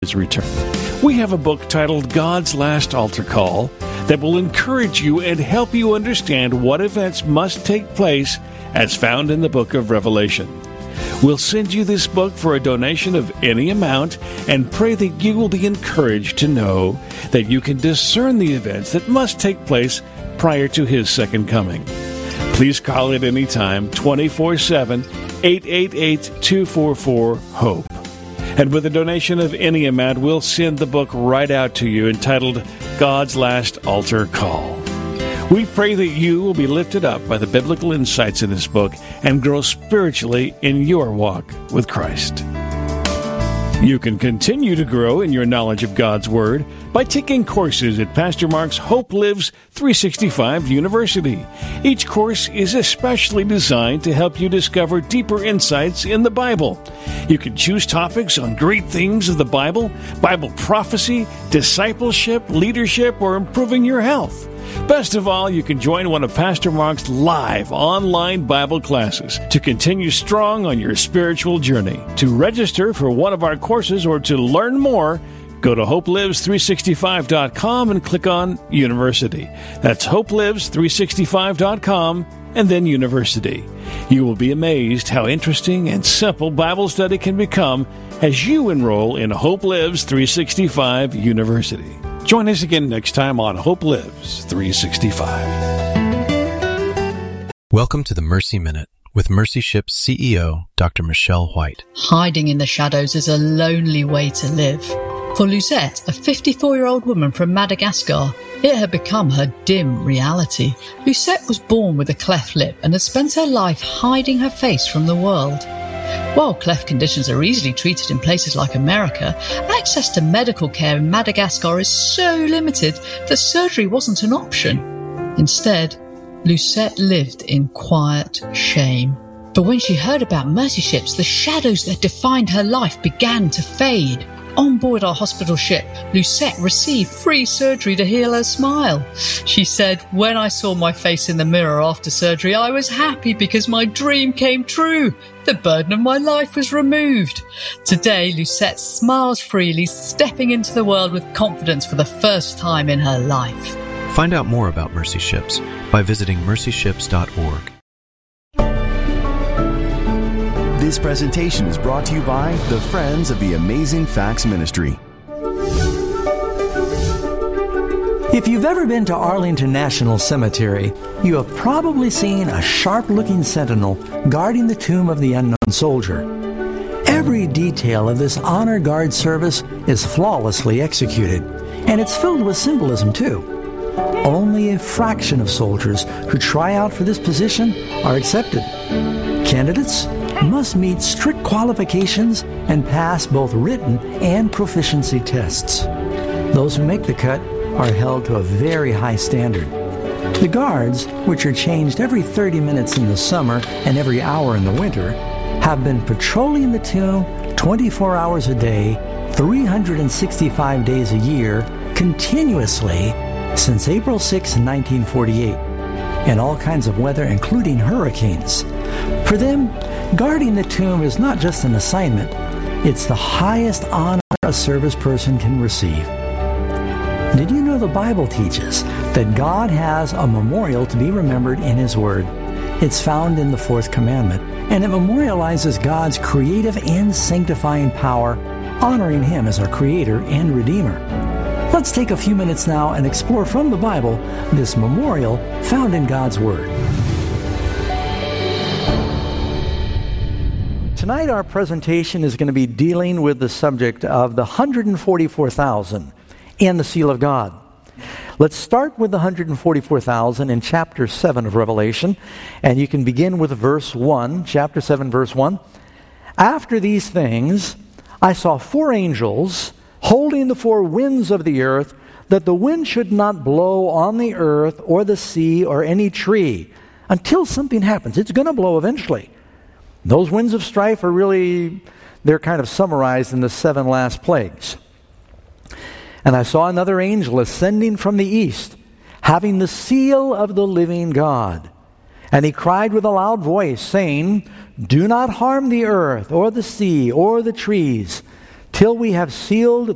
His return. We have a book titled God's Last Altar Call that will encourage you and help you understand what events must take place as found in the book of Revelation. We'll send you this book for a donation of any amount and pray that you will be encouraged to know that you can discern the events that must take place prior to His second coming. Please call at any time, 24/7, 888-244-HOPE. And with a donation of any amount, we'll send the book right out to you entitled God's Last Altar Call. We pray that you will be lifted up by the biblical insights in this book and grow spiritually in your walk with Christ. You can continue to grow in your knowledge of God's Word by taking courses at Pastor Mark's Hope Lives 365 University. Each course is especially designed to help you discover deeper insights in the Bible. You can choose topics on great themes of the Bible, Bible prophecy, discipleship, leadership, or improving your health. Best of all, you can join one of Pastor Mark's live online Bible classes to continue strong on your spiritual journey. To register for one of our courses or to learn more, go to hopelives365.com and click on University. That's hopelives365.com and then University. You will be amazed how interesting and simple Bible study can become as you enroll in Hope Lives 365 University. Join us again next time on Hope Lives 365. Welcome to the Mercy Minute with Mercy Ship's CEO, Dr. Michelle White. Hiding in the shadows is a lonely way to live. For Lucette, a 54-year-old woman from Madagascar, it had become her dim reality. Lucette was born with a cleft lip and had spent her life hiding her face from the world. While cleft conditions are easily treated in places like America, access to medical care in Madagascar is so limited that surgery wasn't an option. Instead, Lucette lived in quiet shame. But when she heard about Mercy Ships, the shadows that defined her life began to fade. On board our hospital ship, Lucette received free surgery to heal her smile. She said, "When I saw my face in the mirror after surgery, I was happy because my dream came true. The burden of my life was removed." Today, Lucette smiles freely, stepping into the world with confidence for the first time in her life. Find out more about Mercy Ships by visiting mercyships.org. This presentation is brought to you by the Friends of the Amazing Facts Ministry. If you've ever been to Arlington National Cemetery, you have probably seen a sharp-looking sentinel guarding the tomb of the unknown soldier. Every detail of this honor guard service is flawlessly executed, and it's filled with symbolism too. Only a fraction of soldiers who try out for this position are accepted. Candidates must meet strict qualifications and pass both written and proficiency tests. Those who make the cut are held to a very high standard. The guards, which are changed every 30 minutes in the summer and every hour in the winter, have been patrolling the tomb 24 hours a day, 365 days a year, continuously since April 6, 1948, in all kinds of weather, including hurricanes. For them, guarding the tomb is not just an assignment, it's the highest honor a service person can receive. Did you know the Bible teaches that God has a memorial to be remembered in His Word? It's found in the fourth commandment, and it memorializes God's creative and sanctifying power, honoring Him as our Creator and Redeemer. Let's take a few minutes now and explore from the Bible this memorial found in God's Word. Tonight our presentation is going to be dealing with the subject of the 144,000 and the seal of God. Let's start with the 144,000 in chapter 7 of Revelation, and you can begin with verse 1, chapter 7, verse 1. After these things, I saw 4 angels holding the 4 winds of the earth, that the wind should not blow on the earth or the sea or any tree until something happens. It's going to blow eventually. Those winds of strife are really, they're kind of summarized in the 7 last plagues. And I saw another angel ascending from the east, having the seal of the living God. And he cried with a loud voice, saying, "Do not harm the earth or the sea or the trees, till we have sealed